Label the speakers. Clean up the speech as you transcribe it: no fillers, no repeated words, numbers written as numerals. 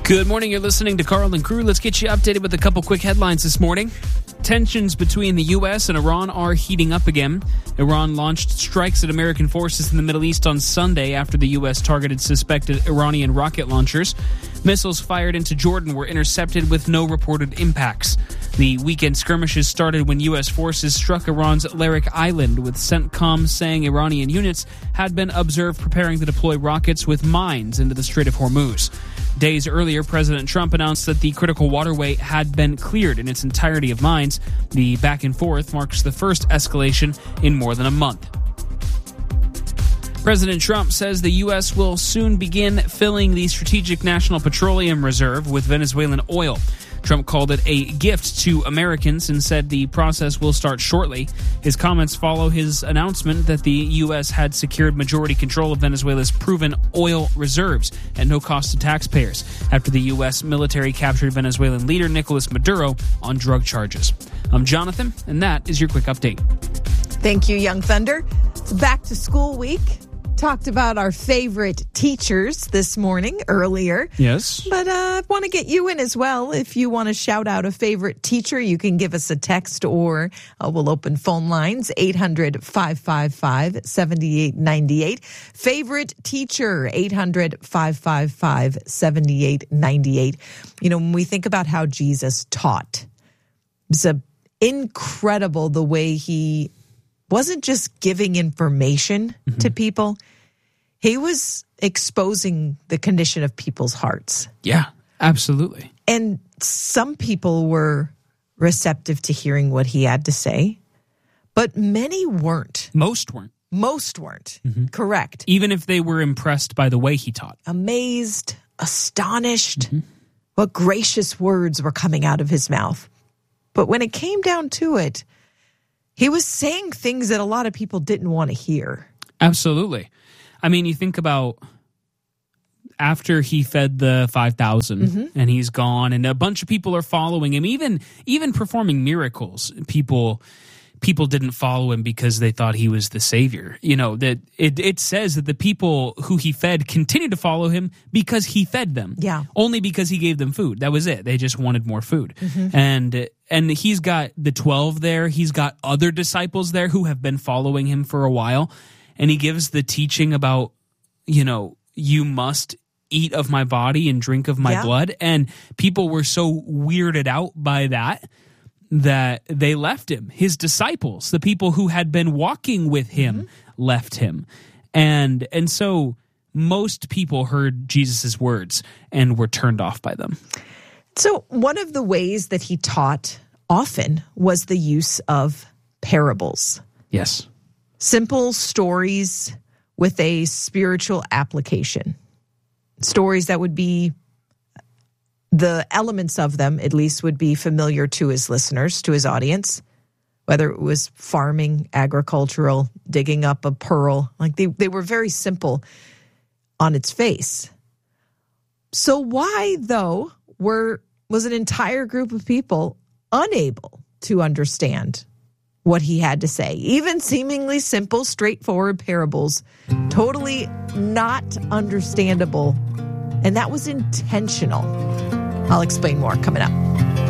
Speaker 1: Good morning. You're listening to Carl and Crew. Let's get you updated with a couple quick headlines this morning. Tensions between the U.S. and Iran are heating up again. Iran launched strikes at American forces in the Middle East on Sunday after the U.S. targeted suspected Iranian rocket launchers. Missiles fired into Jordan were intercepted with no reported impacts. The weekend skirmishes started when U.S. forces struck Iran's Larik Island, with CENTCOM saying Iranian units had been observed preparing to deploy rockets with mines into the Strait of Hormuz. Days earlier, President Trump announced that the critical waterway had been cleared in its entirety of mines. The back and forth marks the first escalation in more than a month. President Trump says the U.S. will soon begin filling the Strategic National Petroleum Reserve with Venezuelan oil. Trump called it a gift to Americans and said the process will start shortly. His comments follow his announcement that the U.S. had secured majority control of Venezuela's proven oil reserves at no cost to taxpayers after the U.S. military captured Venezuelan leader Nicolas Maduro on drug charges. I'm Jonathan, and that is your quick update.
Speaker 2: Thank you, Young Thunder. It's back to school week. Talked about our favorite teachers this morning earlier.
Speaker 1: Yes.
Speaker 2: But I want to get you in as well. If you want to shout out a favorite teacher, you can give us a text or we'll open phone lines, 800-555-7898. Favorite teacher, 800-555-7898. You know, when we think about how Jesus taught, it's incredible the way he wasn't just giving information to people. He was exposing the condition of people's hearts.
Speaker 1: Yeah, absolutely.
Speaker 2: And some people were receptive to hearing what he had to say, but many weren't.
Speaker 1: Most weren't.
Speaker 2: Most weren't. Correct.
Speaker 1: Even if they were impressed by the way he taught.
Speaker 2: Amazed, astonished. What gracious words were coming out of his mouth. But when it came down to it, he was saying things that a lot of people didn't want to hear.
Speaker 1: Absolutely. I mean, you think about after he fed the 5,000 and he's gone and a bunch of people are following him, even performing miracles. People didn't follow him because they thought he was the savior. You know, that it says that the people who he fed continued to follow him because he fed them.
Speaker 2: Yeah.
Speaker 1: Only because he gave them food. That was it. They just wanted more food. And he's got the 12 there. He's got other disciples there who have been following him for a while. And he gives the teaching about, you know, you must eat of my body and drink of my blood. And people were so weirded out by that they left him. His disciples, the people who had been walking with him, left him. And so most people heard Jesus' words and were turned off by them.
Speaker 2: So one of the ways that he taught often was the use of parables.
Speaker 1: Yes.
Speaker 2: Simple stories with a spiritual application. Stories that would be, the elements of them at least would be familiar to his listeners, to his audience, whether it was farming, agricultural, digging up a pearl. Like they were very simple on its face. So why, though, was an entire group of people unable to understand what he had to say? Even seemingly simple, straightforward parables, totally not understandable. And that was intentional. I'll explain more coming up.